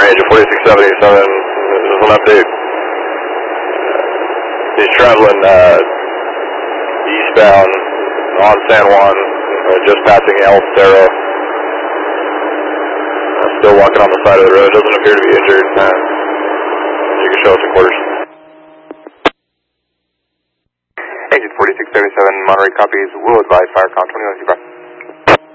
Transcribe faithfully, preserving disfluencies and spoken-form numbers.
Agent forty-six seventy-seven, this is an update. He's traveling uh, eastbound on San Juan, uh, just passing El Cerro. Uh, still walking on the side of the road, doesn't appear to be injured. Uh, you can show us the quarters. Agent forty-six seventy-seven, Monterey copies, will advise Firecom twenty-one.